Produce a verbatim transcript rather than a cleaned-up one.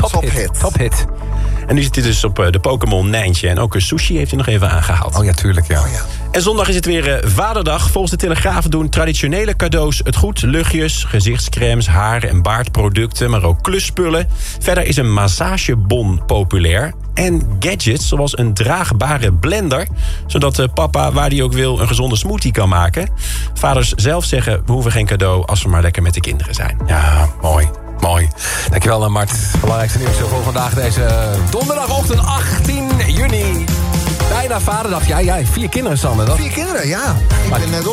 Top-hit. Top-hit. En nu zit hij dus op uh, de Pokémon Nijntje. En ook een sushi heeft hij nog even aangehaald. Oh ja, tuurlijk, ja. Oh, ja. En zondag is het weer uh, Vaderdag. Volgens de Telegraaf doen traditionele cadeaus het goed. Luchtjes, gezichtscremes, haar- en baardproducten, maar ook klusspullen. Verder is een massagebon populair. En gadgets, zoals een draagbare blender. Zodat uh, papa, waar hij ook wil, een gezonde smoothie kan maken. Vaders zelf zeggen, we hoeven geen cadeau als we maar lekker met de kinderen zijn. Ja, mooi. Mooi. Dankjewel, Mart. Het belangrijkste nieuws voor vandaag deze donderdagochtend achttien juni. Bijna Vaderdag. Ja, jij. Vier kinderen, Sander. Dat... Vier kinderen, ja. Ik ben net op.